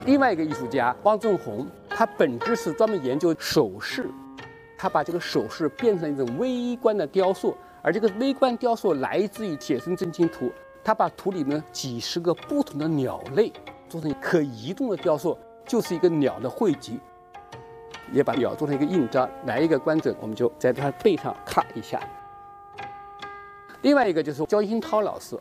另外一个艺术家汪正红，他本质是专门研究首饰，他把这个首饰变成一种微观的雕塑，而这个微观雕塑来自于写生真经图，他把图里面几十个不同的鸟类做成可移动的雕塑，就是一个鸟的汇集，也把鸟做成一个印章，来一个观者我们就在他背上咔一下。另外一个就是焦新涛老师，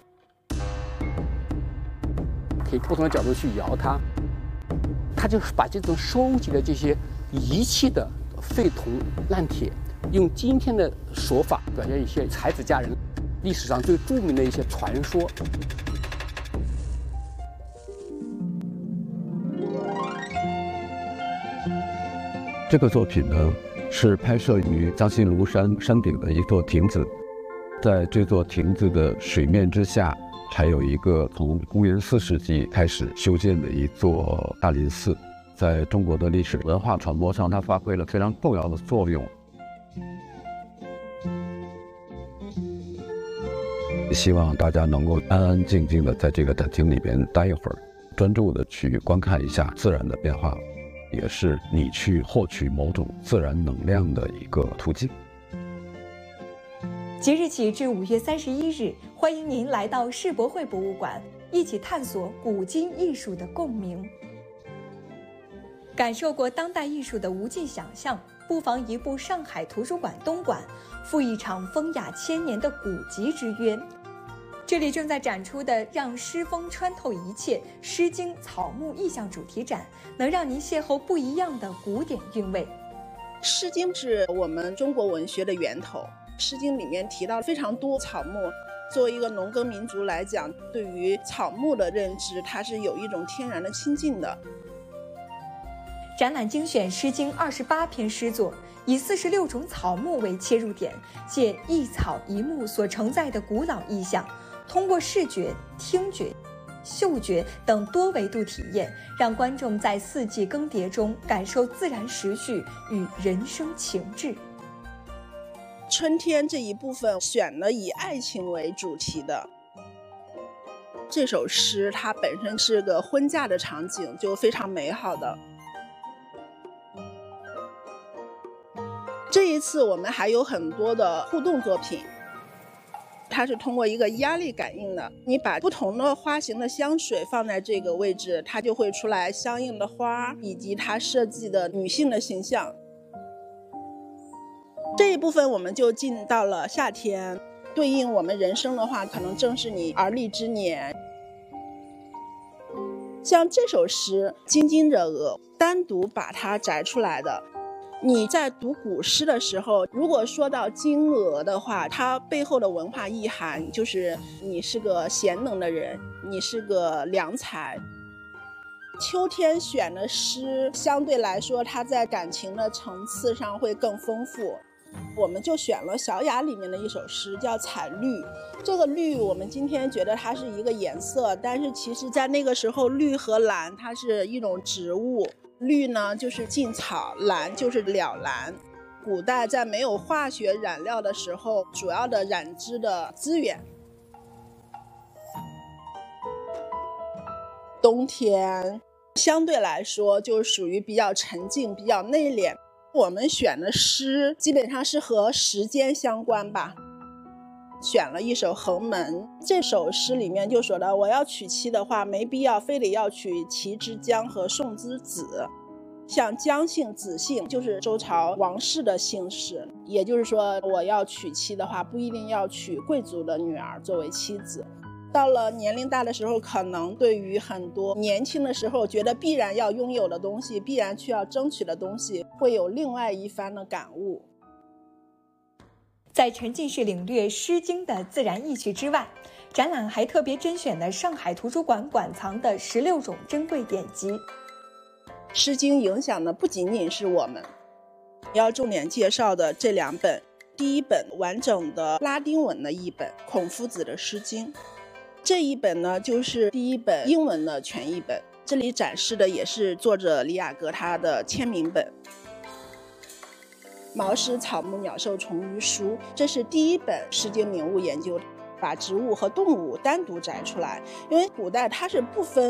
可以不同的角度去摇它，他就是把这种收集的这些遗弃的废铜烂铁，用今天的手法表现一些才子佳人历史上最著名的一些传说。 这个作品呢，是拍摄于江西庐山山顶的一座亭子，在这座亭子的水面之下，还有一个从公元4世纪开始修建的一座大林寺，在中国的历史文化传播上，它发挥了非常重要的作用。希望大家能够安安静静的在这个展厅里边待一会儿，专注的去观看一下自然的变化，也是你去获取某种自然能量的一个途径。 即日起至5月31日，欢迎您来到世博会博物馆，一起探索古今艺术的共鸣。感受过当代艺术的无尽想象，不妨移步上海图书馆东馆，赴一场风雅千年的古籍之约。这里正在展出的“让诗风穿透一切”诗经草木意象主题展，能让您邂逅不一样的古典韵味。 诗经是我们中国文学的源头，诗经里面提到非常多草木。作为一个农耕民族来讲，对于草木的认知，它是有一种天然的亲近的。 展览精选诗经28篇诗作，以46种草木为切入点，借一草一木所承载的古老意象，通过视觉、听觉、嗅觉等多维度体验，让观众在四季更迭中感受自然时序与人生情志。 春天这一部分选了以爱情为主题的。这首诗它本身是个婚嫁的场景，就非常美好的。这一次我们还有很多的互动作品，它是通过一个压力感应的，你把不同的花型的香水放在这个位置，它就会出来相应的花以及它设计的女性的形象。这一部分我们就进到了夏天，对应我们人生的话，可能正是你而立之年。像这首诗“津津者鹅”，单独把它摘出来的。你在读古诗的时候，如果说到金鹅的话，它背后的文化意涵就是你是个贤能的人，你是个良才。秋天选的诗相对来说，它在感情的层次上会更丰富。我们就选了《小雅》里面的一首诗，叫《彩绿》。这个绿，我们今天觉得它是一个颜色，但是其实在那个时候，绿和蓝它是一种植物。绿呢就是劲草，蓝就是了蓝。古代在没有化学染料的时候，主要的染织的资源。冬天相对来说就属于比较沉静、比较内敛。我们选的诗基本上是和时间相关吧。选了一首《横门》，这首诗里面就说到，我要娶妻的话，没必要非得要娶齐之姜和宋之子。像姜姓、子姓就是周朝王室的姓氏，也就是说，我要娶妻的话，不一定要娶贵族的女儿作为妻子。到了年龄大的时候，可能对于很多年轻的时候觉得必然要拥有的东西，必然需要争取的东西，会有另外一番的感悟。 在沉浸式领略《诗经》的自然意趣之外，展览还特别甄选了上海图书馆馆藏的16种珍贵典籍。《 诗经》影响的不仅仅是我们，要重点介绍的这2本，第一本完整的拉丁文的译本，孔夫子的《诗经》，这一本呢就是第一本英文的全译本，这里展示的也是作者李雅阁他的签名本。毛诗草木鸟兽虫鱼书，这是第一本诗经名物研究，把植物和动物单独摘出来，因为古代它是不分